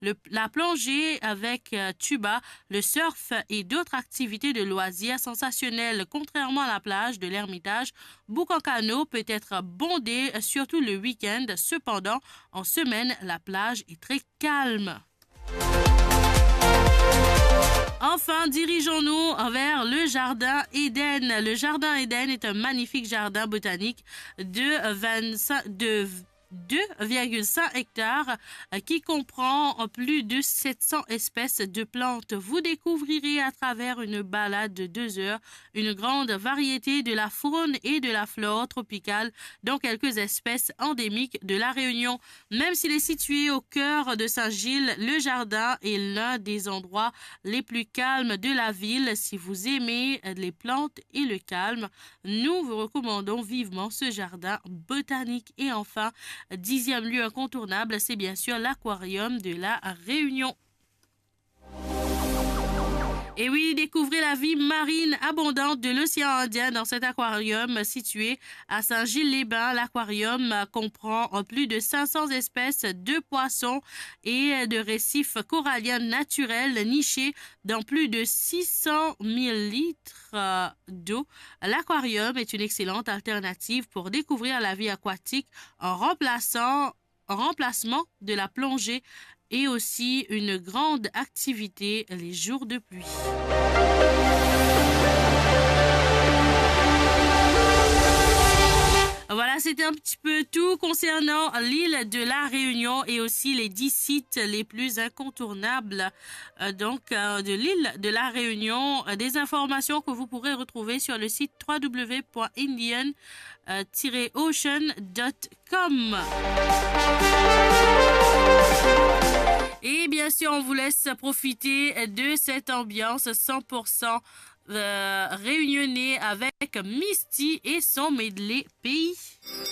la plongée avec tuba, le surf et d'autres activités de loisirs sensationnelles. Contrairement à la plage de l'Ermitage, Boucancano peut être bondée, surtout le week-end. Cependant, en semaine, la plage est très calme. Enfin, dirigeons-nous vers le Jardin Eden. Le Jardin Eden est un magnifique jardin botanique de 2,5 hectares qui comprend plus de 700 espèces de plantes. Vous découvrirez à travers une balade de 2 heures une grande variété de la faune et de la flore tropicale, dont quelques espèces endémiques de la Réunion. Même s'il est situé au cœur de Saint-Gilles, le jardin est l'un des endroits les plus calmes de la ville. Si vous aimez les plantes et le calme, nous vous recommandons vivement ce jardin botanique. Et enfin, 10e lieu incontournable, c'est bien sûr l'aquarium de la Réunion. Et oui, découvrez la vie marine abondante de l'océan Indien dans cet aquarium situé à Saint-Gilles-les-Bains. L'aquarium comprend plus de 500 espèces de poissons et de récifs coralliens naturels nichés dans plus de 600 000 litres d'eau. L'aquarium est une excellente alternative pour découvrir la vie aquatique en remplacement de la plongée et aussi une grande activité les jours de pluie. Voilà, c'était un petit peu tout concernant l'île de la Réunion et aussi les 10 sites les plus incontournables de l'île de la Réunion. Des informations que vous pourrez retrouver sur le site www.indian-ocean.com. Et bien sûr, on vous laisse profiter de cette ambiance 100% réunionnais avec Misty et son medley pays.